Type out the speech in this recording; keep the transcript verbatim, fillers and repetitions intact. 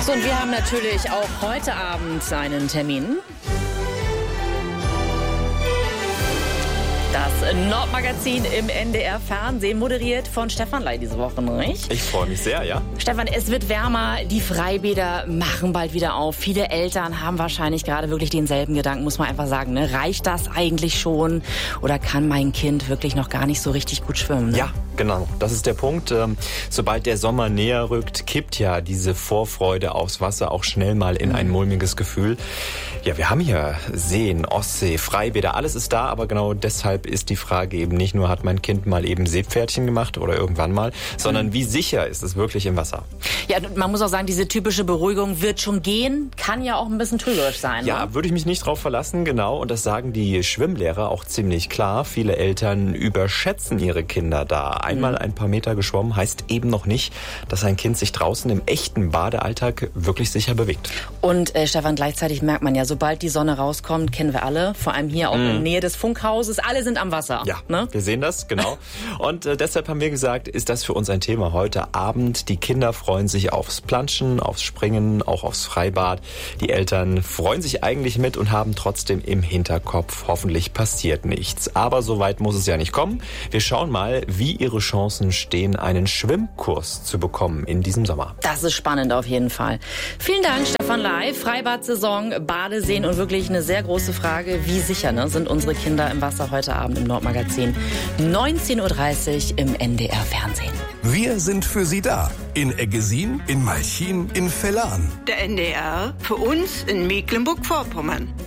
So, und wir haben natürlich auch heute Abend einen Termin. Das Nordmagazin im N D R Fernsehen, moderiert von Stefan Ley diese Woche, nicht? Ich freue mich sehr, ja. Stefan, es wird wärmer, die Freibäder machen bald wieder auf. Viele Eltern haben wahrscheinlich gerade wirklich denselben Gedanken, muss man einfach sagen. Ne? Reicht das eigentlich schon oder kann mein Kind wirklich noch gar nicht so richtig gut schwimmen? Ne? Ja, genau. Das ist der Punkt. Ähm, sobald der Sommer näher rückt, kippt ja diese Vorfreude aufs Wasser auch schnell mal in ein mulmiges Gefühl. Ja, wir haben hier Seen, Ostsee, Freibäder, alles ist da, aber genau deshalb ist die Frage eben nicht nur, hat mein Kind mal eben Seepferdchen gemacht oder irgendwann mal, sondern wie sicher ist es wirklich im Wasser? Ja, man muss auch sagen, diese typische Beruhigung wird schon gehen, kann ja auch ein bisschen trügerisch sein. Ja, ne? Würde ich mich nicht drauf verlassen, genau. Und das sagen die Schwimmlehrer auch ziemlich klar. Viele Eltern überschätzen ihre Kinder da. Einmal mhm. ein paar Meter geschwommen heißt eben noch nicht, dass ein Kind sich draußen im echten Badealltag wirklich sicher bewegt. Und äh, Stefan, gleichzeitig merkt man ja, sobald die Sonne rauskommt, kennen wir alle, vor allem hier auch mhm. in der Nähe des Funkhauses, alle sind am Wasser. Ja, ne? Wir sehen das, genau. Und äh, deshalb haben wir gesagt, ist das für uns ein Thema heute Abend. Die Kinder freuen sich aufs Planschen, aufs Springen, auch aufs Freibad. Die Eltern freuen sich eigentlich mit und haben trotzdem im Hinterkopf, hoffentlich passiert nichts. Aber so weit muss es ja nicht kommen. Wir schauen mal, wie ihre Chancen stehen, einen Schwimmkurs zu bekommen in diesem Sommer. Das ist spannend auf jeden Fall. Vielen Dank, Stefan Ley. Freibad-Saison, Badeseen und wirklich eine sehr große Frage, wie sicher ne, sind unsere Kinder im Wasser heute Abend im Nordmagazin. neunzehn Uhr dreißig im N D R Fernsehen. Wir sind für Sie da. In Eggesin, in Malchin, in Vellan. Der N D R für uns in Mecklenburg-Vorpommern.